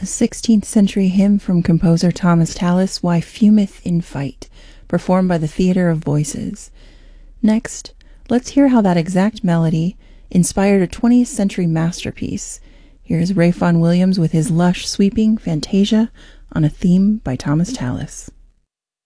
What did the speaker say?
16th century hymn from composer Thomas Tallis, Why Fumeth in Fight, performed by the Theatre of Voices. Next, let's hear how that exact melody inspired a 20th century masterpiece. Here's Ray Vaughan Williams with his lush, sweeping Fantasia on a theme by Thomas Tallis.